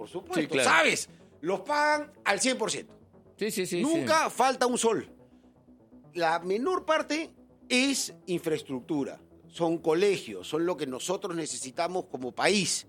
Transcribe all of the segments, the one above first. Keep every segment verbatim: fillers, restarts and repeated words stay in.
por supuesto. Sí, claro. ¿Sabes? Los pagan al cien por ciento. Sí, sí, sí. Nunca sí. falta un sol. La menor parte es infraestructura, son colegios, son lo que nosotros necesitamos como país.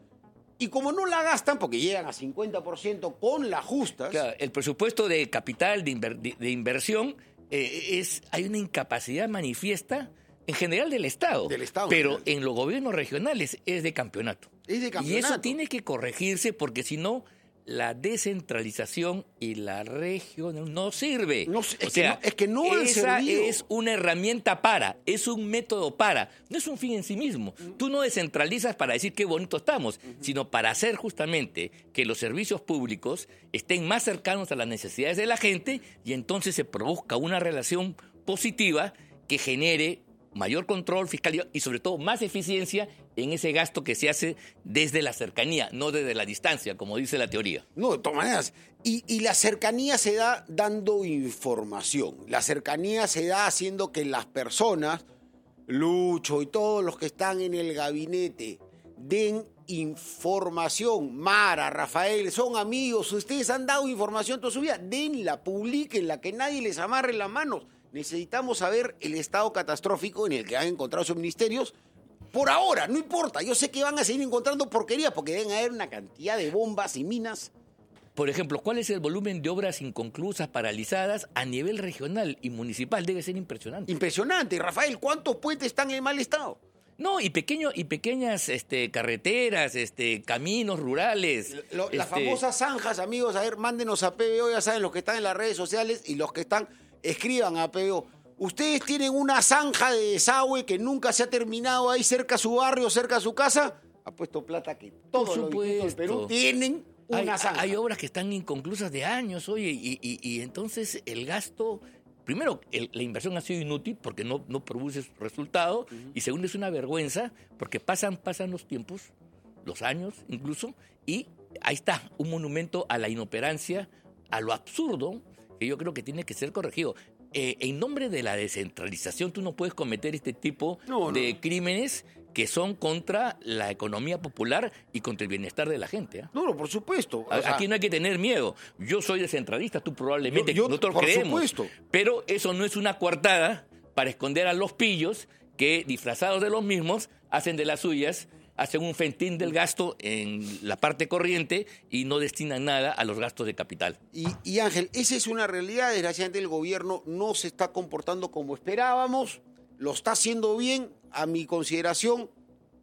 Y como no la gastan, porque llegan a cincuenta por ciento con las justas... Claro, el presupuesto de capital, de, inver, de, de inversión, eh, es hay una incapacidad manifiesta en general del Estado. Del Estado. Pero general. en los gobiernos regionales es de campeonato. Es de campeonato. Y eso tiene que corregirse porque si no, la descentralización y la región no sirve. No, es, o sea, que no, es que no han esa servido. es una herramienta para, es un método para, no es un fin en sí mismo. Uh-huh. Tú no descentralizas para decir qué bonito estamos, uh-huh. sino para hacer justamente que los servicios públicos estén más cercanos a las necesidades de la gente y entonces se produzca una relación positiva que genere mayor control fiscal y sobre todo más eficiencia en ese gasto que se hace desde la cercanía, no desde la distancia, como dice la teoría. No, de todas maneras. Y, y la cercanía se da dando información. La cercanía se da haciendo que las personas, Lucho y todos los que están en el gabinete, den información. Mara, Rafael, son amigos, ustedes han dado información toda su vida. Denla, publiquenla, que nadie les amarre las manos. Necesitamos saber el estado catastrófico en el que han encontrado sus ministerios. Por ahora, no importa. Yo sé que van a seguir encontrando porquerías porque deben haber una cantidad de bombas y minas. Por ejemplo, ¿cuál es el volumen de obras inconclusas, paralizadas a nivel regional y municipal? Debe ser impresionante. Impresionante. Rafael, ¿cuántos puentes están en mal estado? No, y pequeño, y pequeñas este, carreteras, este, caminos rurales. Lo, este... Las famosas zanjas, amigos. A ver, mándenos a P B O, ya saben, los que están en las redes sociales y los que están... Escriban a P B O. ¿Ustedes tienen una zanja de desagüe que nunca se ha terminado ahí cerca a su barrio, cerca a su casa? Ha puesto plata que todos los distritos del Perú tienen una hay, zanja. Hay obras que están inconclusas de años, oye, y, y, y entonces el gasto... Primero, el, la inversión ha sido inútil porque no, no produce resultado. Uh-huh. Y segundo, es una vergüenza porque pasan, pasan los tiempos, los años incluso, y ahí está, un monumento a la inoperancia, a lo absurdo, que yo creo que tiene que ser corregido. Eh, en nombre de la descentralización, tú no puedes cometer este tipo no, de no. crímenes que son contra la economía popular y contra el bienestar de la gente. ¿eh? No, no, por supuesto. O sea, aquí no hay que tener miedo. Yo soy descentralista, tú probablemente, yo, yo, nosotros por creemos. Supuesto. Pero eso no es una coartada para esconder a los pillos que, disfrazados de los mismos, hacen de las suyas, hacen un festín del gasto en la parte corriente y no destinan nada a los gastos de capital. Y, y Ángel, esa es una realidad. Desgraciadamente el gobierno no se está comportando como esperábamos, lo está haciendo bien, a mi consideración.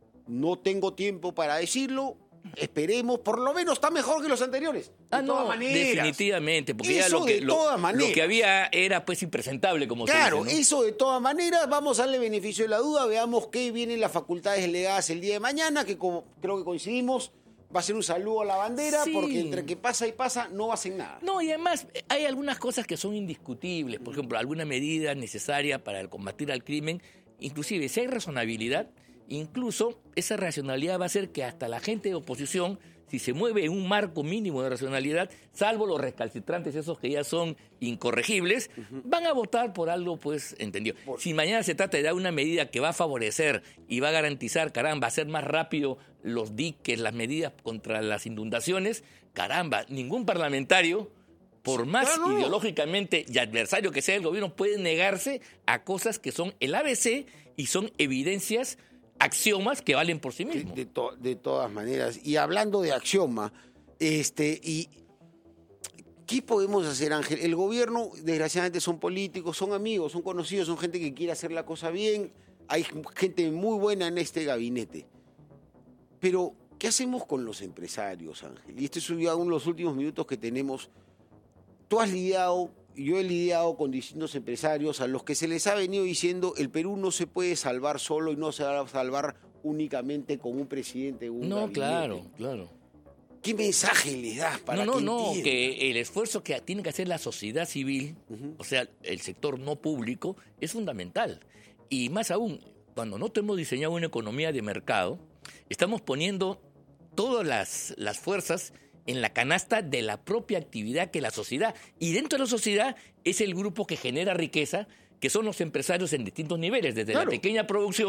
No tengo tiempo para decirlo. Esperemos, por lo menos está mejor que los anteriores. Ah, de todas no, maneras. definitivamente, porque eso ya lo que, de todas lo, maneras. lo que había era pues impresentable, como claro, se dice, ¿no? Eso de todas maneras, vamos a darle beneficio de la duda, veamos qué vienen las facultades delegadas el día de mañana, que como creo que coincidimos, va a ser un saludo a la bandera, sí. Porque entre que pasa y pasa no hacen nada. No, y además hay algunas cosas que son indiscutibles, por ejemplo, alguna medida necesaria para combatir al crimen, inclusive si hay razonabilidad, incluso esa racionalidad va a hacer que hasta la gente de oposición, si se mueve en un marco mínimo de racionalidad, salvo los recalcitrantes, esos que ya son incorregibles, uh-huh. van a votar por algo, pues, entendido. Por... Si mañana se trata de dar una medida que va a favorecer y va a garantizar, caramba, hacer más rápido los diques, las medidas contra las inundaciones, caramba, ningún parlamentario, por más claro, no. ideológicamente y adversario que sea el gobierno, puede negarse a cosas que son el A B C y son evidencias, axiomas que valen por sí mismos. De, de, to, de todas maneras. Y hablando de axioma, este, y ¿qué podemos hacer, Ángel? El gobierno, desgraciadamente, son políticos, son amigos, son conocidos, son gente que quiere hacer la cosa bien. Hay gente muy buena en este gabinete. Pero, ¿qué hacemos con los empresarios, Ángel? Y este es uno de los últimos minutos que tenemos. Tú has lidiado, yo he lidiado con distintos empresarios a los que se les ha venido diciendo el Perú no se puede salvar solo y no se va a salvar únicamente con un presidente. Un no, gabinete. claro, claro. ¿Qué mensaje les das para no, no, que no, entiendan? Que el esfuerzo que tiene que hacer la sociedad civil, uh-huh. o sea, el sector no público, es fundamental. Y más aún, cuando no tenemos diseñado una economía de mercado, estamos poniendo todas las, las fuerzas en la canasta de la propia actividad que la sociedad. Y dentro de la sociedad es el grupo que genera riqueza, que son los empresarios en distintos niveles, desde claro. la pequeña producción,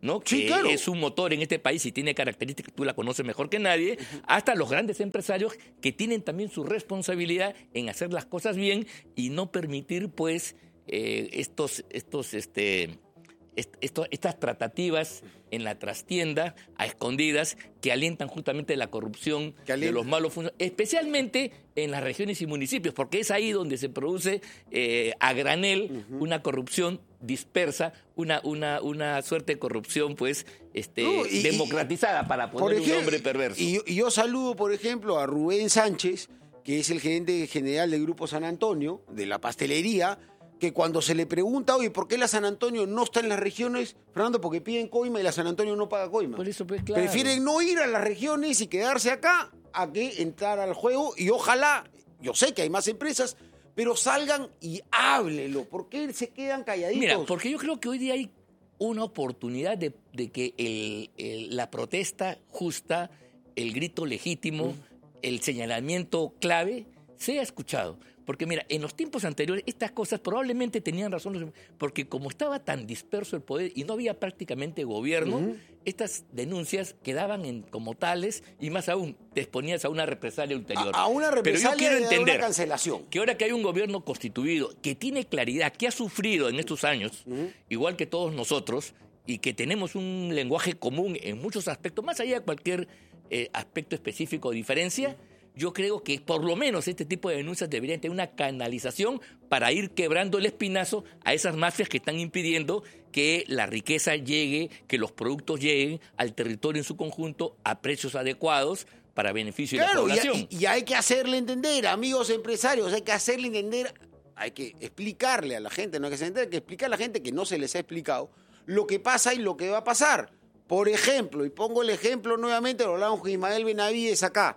¿no? Sí, que claro. es un motor en este país y tiene características, tú la conoces mejor que nadie, hasta los grandes empresarios que tienen también su responsabilidad en hacer las cosas bien y no permitir, pues, eh, estos, estos, este, est- esto- estas tratativas en la trastienda, a escondidas, que alientan justamente la corrupción Que de alientan. los malos funcionarios, especialmente en las regiones y municipios, porque es ahí donde se produce eh, a granel uh-huh. una corrupción dispersa, una, una, una suerte de corrupción, pues, este, no, y, democratizada, y, para poner ejemplo, un nombre perverso. Y, y yo saludo, por ejemplo, a Rubén Sánchez, que es el gerente general del Grupo San Antonio, de la pastelería, que cuando se le pregunta, oye, ¿por qué la San Antonio no está en las regiones? Fernando, porque piden coima y la San Antonio no paga coima. Por eso, pues, claro. Prefieren no ir a las regiones y quedarse acá a que entrar al juego. Y ojalá, yo sé que hay más empresas, pero salgan y háblenlo. ¿Por qué se quedan calladitos? Mira, porque yo creo que hoy día hay una oportunidad de, de que el, el, la protesta justa, el grito legítimo, mm. el señalamiento clave sea escuchado. Porque mira, en los tiempos anteriores estas cosas probablemente tenían razón, porque como estaba tan disperso el poder y no había prácticamente gobierno, uh-huh. estas denuncias quedaban en, como tales, y más aún, te exponías a una represalia ulterior. A, a una represalia. Pero yo quiero entender una cancelación. Que ahora que hay un gobierno constituido, que tiene claridad, que ha sufrido en estos años, uh-huh. igual que todos nosotros, y que tenemos un lenguaje común en muchos aspectos, más allá de cualquier eh, aspecto específico o diferencia, uh-huh. yo creo que por lo menos este tipo de denuncias deberían tener una canalización para ir quebrando el espinazo a esas mafias que están impidiendo que la riqueza llegue, que los productos lleguen al territorio en su conjunto a precios adecuados para beneficio claro, de la población. Y, y hay que hacerle entender, amigos empresarios, hay que hacerle entender, hay que explicarle a la gente, no hay que hacerle entender, hay que explicarle a la gente que no se les ha explicado lo que pasa y lo que va a pasar. Por ejemplo, y pongo el ejemplo nuevamente, lo hablamos con Ismael Benavides acá,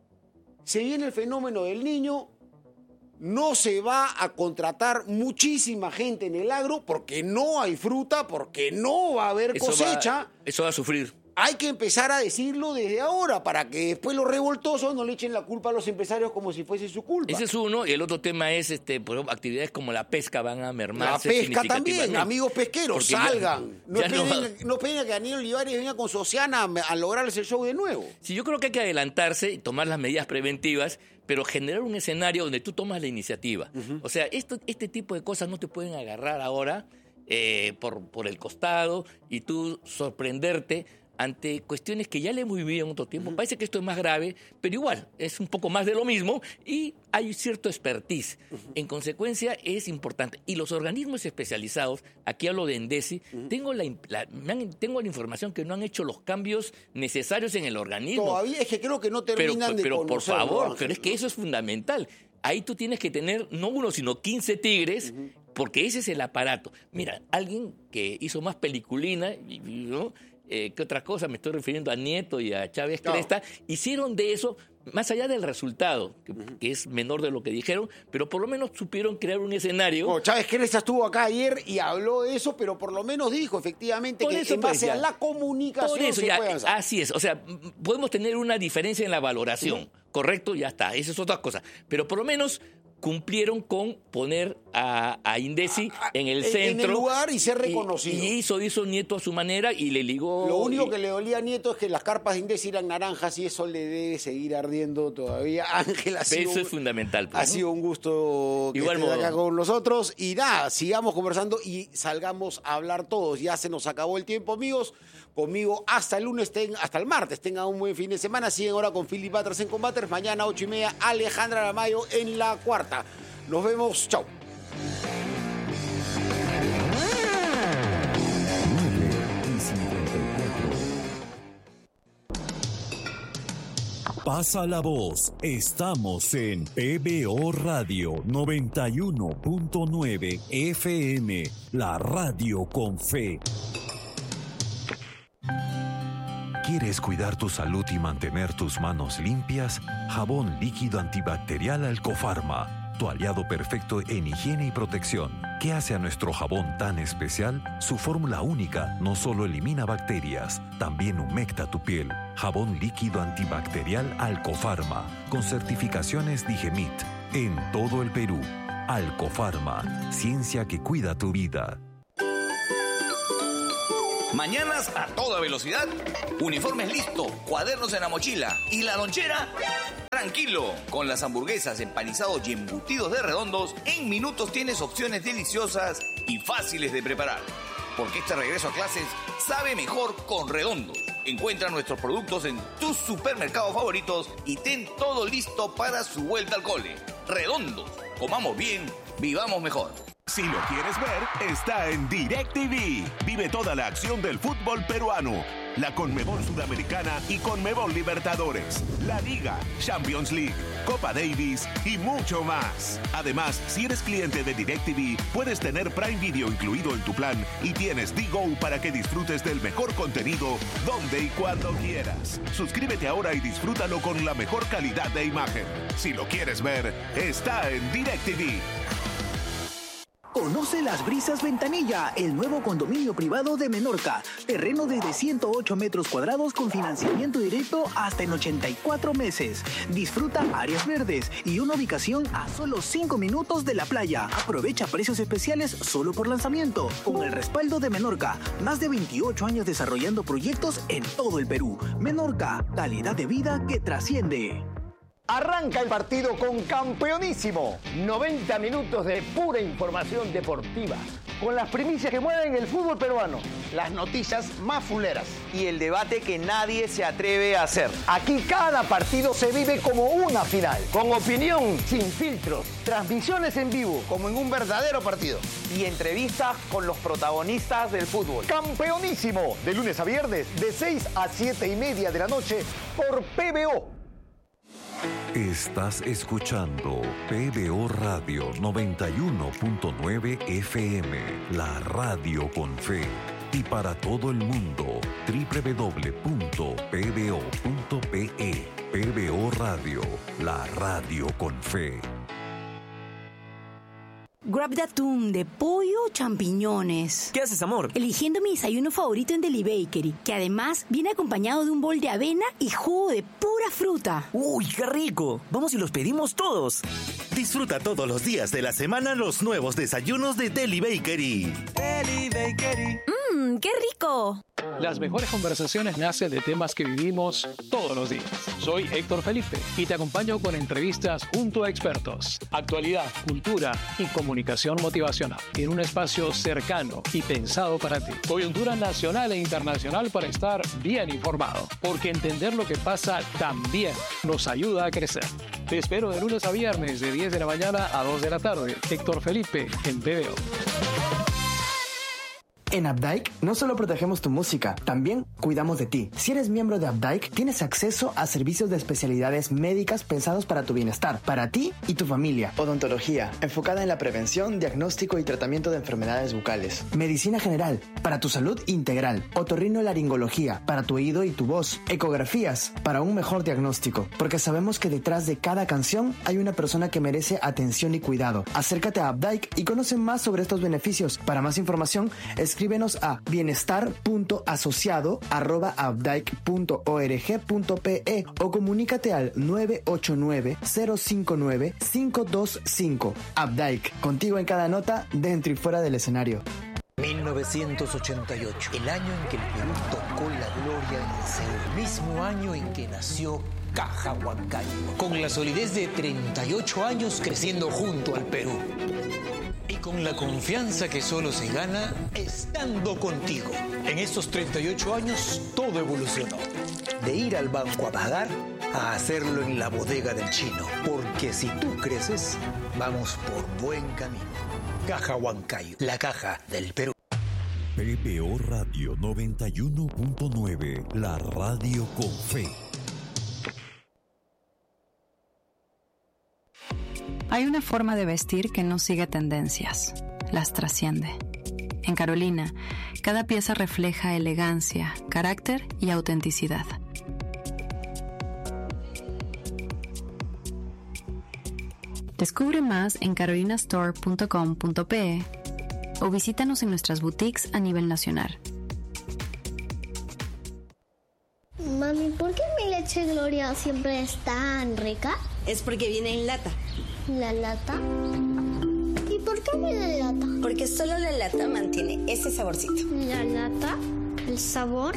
se viene el fenómeno del Niño, no se va a contratar muchísima gente en el agro porque no hay fruta, porque no va a haber eso cosecha. Va, eso va a sufrir. Hay que empezar a decirlo desde ahora para que después los revoltosos no le echen la culpa a los empresarios como si fuese su culpa. Ese es uno, y el otro tema es, este, por ejemplo, actividades como la pesca van a mermar. La pesca también, amigos pesqueros, salgan. Ya, no, ya esperen, no... no esperen a que Daniel Olivares venga con su Oceana a, a lograrles el show de nuevo. Sí, yo creo que hay que adelantarse y tomar las medidas preventivas, pero generar un escenario donde tú tomas la iniciativa. Uh-huh. O sea, esto, este tipo de cosas no te pueden agarrar ahora eh, por, por el costado y tú sorprenderte ante cuestiones que ya le hemos vivido en otro tiempo. Uh-huh. Parece que esto es más grave, pero igual, es un poco más de lo mismo y hay cierto expertise. Uh-huh. En consecuencia, es importante. Y los organismos especializados, aquí hablo de Endesi, uh-huh. tengo, la, la, me han, tengo la información que no han hecho los cambios necesarios en el organismo. Todavía es que creo que no terminan pero, de Pero por favor, Ángel, pero es que eso es fundamental. Ahí tú tienes que tener no uno, sino quince tigres, uh-huh. porque ese es el aparato. Mira, alguien que hizo más peliculina, ¿no? Eh, ¿Qué otra cosa? Me estoy refiriendo a Nieto y a Chávez Cresta. No. Hicieron de eso, más allá del resultado, que, uh-huh. que es menor de lo que dijeron, pero por lo menos supieron crear un escenario. Bueno, Chávez Cresta estuvo acá ayer y habló de eso, pero por lo menos dijo efectivamente por que eso, en base pues, a la comunicación por eso, se ya, puede avanzar. Así es, o sea, podemos tener una diferencia en la valoración, uh-huh. correcto, ya está, esa es otra cosa. Pero por lo menos cumplieron con poner a, a Indesi a, a, en el centro. En el lugar y ser reconocido. Y, y hizo, hizo Nieto a su manera y le ligó. Lo único y... que le dolía a Nieto es que las carpas de Indesi eran naranjas y eso le debe seguir ardiendo todavía. Ángel, ha sido, eso es fundamental. Pues, ha ¿no? sido un gusto que Igual estés acá con nosotros. Y nada, sigamos conversando y salgamos a hablar todos. Ya se nos acabó el tiempo, amigos. Conmigo hasta el lunes, ten, hasta el martes. Tengan un buen fin de semana. Siguen ahora con Philip Butters en Combaters. Mañana, ocho y media, Alejandra Aramayo en la cuarta. Nos vemos. Chau. Pasa la voz. Estamos en P B O Radio noventa y uno punto nueve F M. La radio con fe. ¿Quieres cuidar tu salud y mantener tus manos limpias? Jabón líquido antibacterial Alcofarma, tu aliado perfecto en higiene y protección. ¿Qué hace a nuestro jabón tan especial? Su fórmula única no solo elimina bacterias, también humecta tu piel. Jabón líquido antibacterial Alcofarma, con certificaciones Digemit, en todo el Perú. Alcofarma, ciencia que cuida tu vida. Mañanas a toda velocidad, uniformes listo, cuadernos en la mochila y la lonchera. Tranquilo, con las hamburguesas, empanizados y embutidos de Redondos, en minutos tienes opciones deliciosas y fáciles de preparar. Porque este regreso a clases sabe mejor con Redondos. Encuentra nuestros productos en tus supermercados favoritos y ten todo listo para su vuelta al cole. Redondos, comamos bien, vivamos mejor. Si lo quieres ver, está en DirecTV. Vive toda la acción del fútbol peruano, la Conmebol Sudamericana y Conmebol Libertadores, la Liga, Champions League, Copa Davis y mucho más. Además, si eres cliente de DirecTV, puedes tener Prime Video incluido en tu plan y tienes D-Go para que disfrutes del mejor contenido donde y cuando quieras. Suscríbete ahora y disfrútalo con la mejor calidad de imagen. Si lo quieres ver, está en DirecTV. Conoce Las Brisas Ventanilla, el nuevo condominio privado de Menorca. Terreno desde ciento ocho metros cuadrados con financiamiento directo hasta en ochenta y cuatro meses. Disfruta áreas verdes y una ubicación a solo cinco minutos de la playa. Aprovecha precios especiales solo por lanzamiento. Con el respaldo de Menorca, más de veintiocho años desarrollando proyectos en todo el Perú. Menorca, calidad de vida que trasciende. Arranca el partido con Campeonísimo. noventa minutos de pura información deportiva. Con las primicias que mueven el fútbol peruano. Las noticias más fuleras. Y el debate que nadie se atreve a hacer. Aquí cada partido se vive como una final. Con opinión, sin filtros. Transmisiones en vivo, como en un verdadero partido. Y entrevistas con los protagonistas del fútbol. Campeonísimo. De lunes a viernes, de seis a siete y media de la noche, por P B O. Estás escuchando P B O Radio noventa y uno punto nueve F M, la radio con fe. Y para todo el mundo, doble u doble u doble u punto p b o punto p e. P B O Radio, la radio con fe. Grab de atún, de pollo o champiñones. ¿Qué haces, amor? Eligiendo mi desayuno favorito en Deli Bakery, que además viene acompañado de un bol de avena y jugo de pura fruta. ¡Uy, qué rico! Vamos y los pedimos todos. Disfruta todos los días de la semana los nuevos desayunos de Deli Bakery. Deli Bakery. ¡Mmm, qué rico! Las mejores conversaciones nacen de temas que vivimos todos los días. Soy Héctor Felipe y te acompaño con entrevistas junto a expertos, actualidad, cultura y comunicación motivacional en un espacio cercano y pensado para ti. Coyuntura nacional e internacional para estar bien informado, porque entender lo que pasa también nos ayuda a crecer. Te espero de lunes a viernes de diez de la mañana a dos de la tarde. Héctor Felipe en P B O. En Updike no solo protegemos tu música, también cuidamos de ti. Si eres miembro de Updike, tienes acceso a servicios de especialidades médicas pensados para tu bienestar, para ti y tu familia. Odontología, enfocada en la prevención, diagnóstico y tratamiento de enfermedades bucales. Medicina general, para tu salud integral. Otorrinolaringología, para tu oído y tu voz. Ecografías, para un mejor diagnóstico. Porque sabemos que detrás de cada canción hay una persona que merece atención y cuidado. Acércate a Updike y conoce más sobre estos beneficios. Para más información, es Escríbenos a bienestar punto asociado arroba updike punto org punto p e o comunícate al nueve ocho nueve, cero cinco nueve, cinco dos cinco. Updike, contigo en cada nota, dentro y fuera del escenario. mil novecientos ochenta y ocho, el año en que el Perú tocó la gloria del deseo, el mismo año en que nació Caja Huancayo, con la solidez de treinta y ocho años creciendo junto al Perú. Y con la confianza que solo se gana estando contigo. En estos treinta y ocho años todo evolucionó. De ir al banco a pagar a hacerlo en la bodega del chino. Porque si tú creces, vamos por buen camino. Caja Huancayo, la caja del Perú. P B O Radio noventa y uno punto nueve, la radio con fe. Hay una forma de vestir que no sigue tendencias, las trasciende. En Carolina, cada pieza refleja elegancia, carácter y autenticidad. Descubre más en carolina store punto com punto p e o visítanos en nuestras boutiques a nivel nacional. Mami, ¿por qué mi leche Gloria siempre es tan rica? Es porque viene en lata. ¿La lata? ¿Y por qué viene en lata? Porque solo la lata mantiene ese saborcito. ¿La lata? ¿El sabor?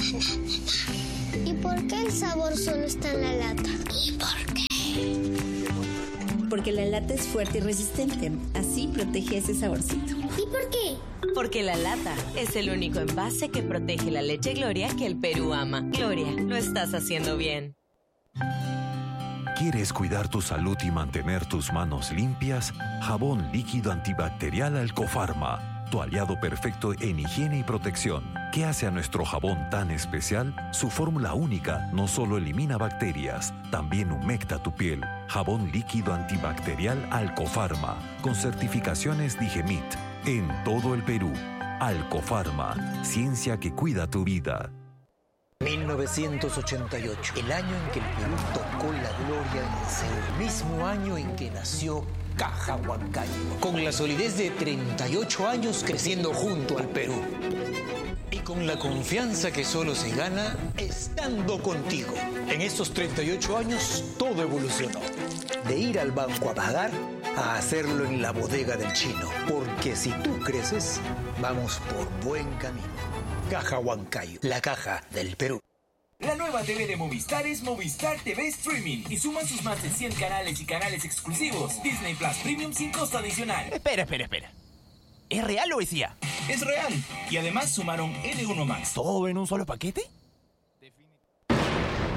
¿Y por qué el sabor solo está en la lata? ¿Y por qué? Porque la lata es fuerte y resistente, así protege ese saborcito. ¿Y por qué? Porque la lata es el único envase que protege la leche Gloria que el Perú ama. Gloria, lo estás haciendo bien. ¿Quieres cuidar tu salud y mantener tus manos limpias? Jabón líquido antibacterial Alcofarma, tu aliado perfecto en higiene y protección. ¿Qué hace a nuestro jabón tan especial? Su fórmula única no solo elimina bacterias, también humecta tu piel. Jabón líquido antibacterial Alcofarma, con certificaciones Digemit, en todo el Perú. Alcofarma, ciencia que cuida tu vida. mil novecientos ochenta y ocho, el año en que el Perú tocó la gloria en Seúl, mismo año en que nació Caja Huancayo, con la solidez de treinta y ocho años creciendo junto al Perú. Y con la confianza que solo se gana estando contigo. En estos treinta y ocho años todo evolucionó. De ir al banco a pagar a hacerlo en la bodega del chino. Porque si tú creces, vamos por buen camino. Caja Huancayo, la caja del Perú. La nueva T V de Movistar es Movistar T V Streaming y suman sus más de cien canales y canales exclusivos. Disney Plus Premium sin costo adicional. Espera, espera, espera. ¿Es real o es I A? Es real. Y además sumaron N uno Max. ¿Todo en un solo paquete?